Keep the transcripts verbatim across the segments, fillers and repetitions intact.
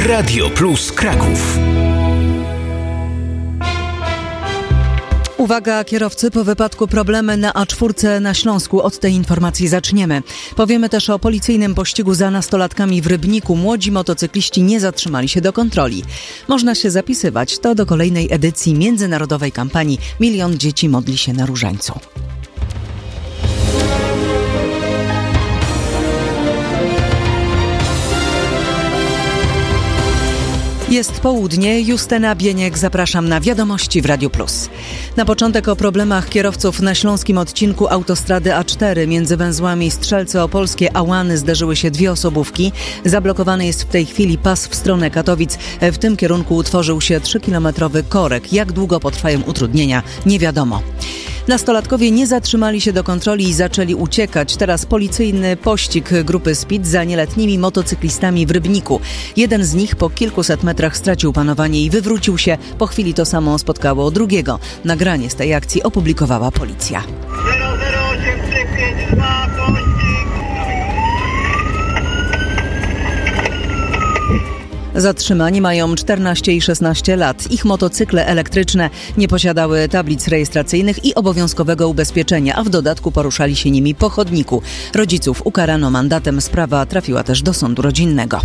Radio Plus Kraków. Uwaga kierowcy, po wypadku problemy na A cztery na Śląsku. Od tej informacji zaczniemy. Powiemy też o policyjnym pościgu za nastolatkami w Rybniku. Młodzi motocykliści nie zatrzymali się do kontroli. Można się zapisywać. To do kolejnej edycji międzynarodowej kampanii Milion dzieci modli się na Różańcu. Jest południe, Justyna Bieniek, zapraszam na Wiadomości w Radiu Plus. Na początek o problemach kierowców na śląskim odcinku autostrady A cztery między węzłami Strzelce Opolskie a Łany zderzyły się dwie osobówki. Zablokowany jest w tej chwili pas w stronę Katowic. W tym kierunku utworzył się trzykilometrowy korek. Jak długo potrwają utrudnienia, nie wiadomo. Nastolatkowie nie zatrzymali się do kontroli i zaczęli uciekać. Teraz policyjny pościg grupy Speed za nieletnimi motocyklistami w Rybniku. Jeden z nich po kilkuset metrach stracił panowanie i wywrócił się. Po chwili to samo spotkało drugiego. Nagranie z tej akcji opublikowała policja. zero zero osiem trzy pięć dwa pościg. Zatrzymani mają czternaście i szesnaście lat. Ich motocykle elektryczne nie posiadały tablic rejestracyjnych i obowiązkowego ubezpieczenia, a w dodatku poruszali się nimi po chodniku. Rodziców ukarano mandatem. Sprawa trafiła też do sądu rodzinnego.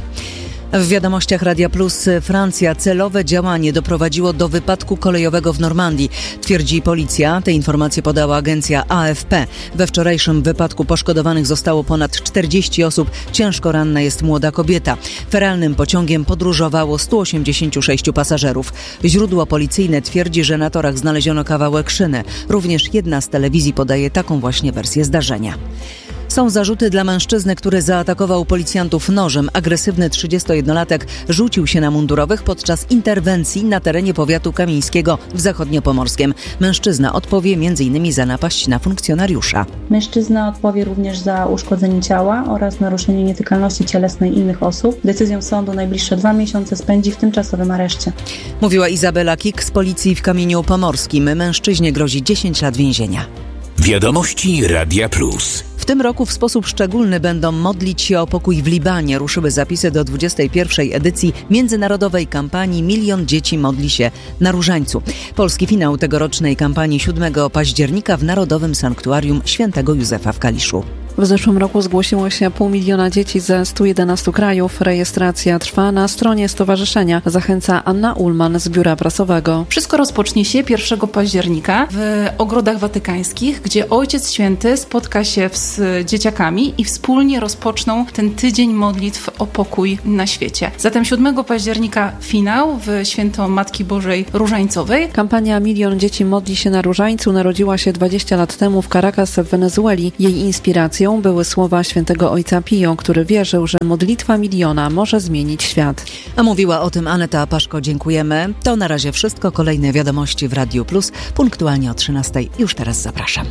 W Wiadomościach Radia Plus Francja celowe działanie doprowadziło do wypadku kolejowego w Normandii, twierdzi policja. Te informacje podała agencja A F P. We wczorajszym wypadku poszkodowanych zostało ponad czterdzieści osób. Ciężko ranna jest młoda kobieta. Feralnym pociągiem podróżowało stu osiemdziesięciu sześciu pasażerów. Źródło policyjne twierdzi, że na torach znaleziono kawałek szyny. Również jedna z telewizji podaje taką właśnie wersję zdarzenia. Są zarzuty dla mężczyzny, który zaatakował policjantów nożem. Agresywny trzydziestojednolatek rzucił się na mundurowych podczas interwencji na terenie powiatu kamińskiego w Zachodniopomorskiem. Mężczyzna odpowie m in za napaść na funkcjonariusza. Mężczyzna odpowie również za uszkodzenie ciała oraz naruszenie nietykalności cielesnej innych osób. Decyzją sądu najbliższe dwa miesiące spędzi w tymczasowym areszcie. Mówiła Izabela Kik z policji w Kamieniu Pomorskim. Mężczyźnie grozi dziesięć lat więzienia. Wiadomości Radia Plus. W tym roku w sposób szczególny będą modlić się o pokój w Libanie. Ruszyły zapisy do dwudziestej pierwszej edycji międzynarodowej kampanii Milion dzieci modli się na Różańcu. Polski finał tegorocznej kampanii siódmego października w Narodowym Sanktuarium Świętego Józefa w Kaliszu. W zeszłym roku zgłosiło się pół miliona dzieci ze stu jedenastu krajów. Rejestracja trwa na stronie stowarzyszenia. Zachęca Anna Ullman z Biura Prasowego. Wszystko rozpocznie się pierwszego października w Ogrodach Watykańskich, gdzie Ojciec Święty spotka się z dzieciakami i wspólnie rozpoczną ten tydzień modlitw o pokój na świecie. Zatem siódmego października finał w Święto Matki Bożej Różańcowej. Kampania Milion dzieci modli się na Różańcu narodziła się dwadzieścia lat temu w Caracas w Wenezueli. Jej inspiracją były słowa świętego ojca Pio, który wierzył, że modlitwa miliona może zmienić świat. A mówiła o tym Aneta Paszko. Dziękujemy. To na razie wszystko. Kolejne wiadomości w Radiu Plus. Punktualnie o trzynastej. Już teraz zapraszam.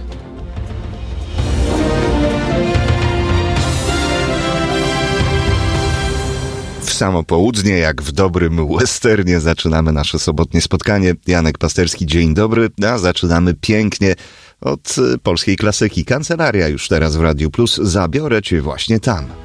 W samo południe, jak w dobrym westernie, zaczynamy nasze sobotnie spotkanie. Janek Pasterski, dzień dobry. A zaczynamy pięknie od polskiej klasyki. Kancelaria już teraz w Radiu Plus. Zabiorę cię właśnie tam.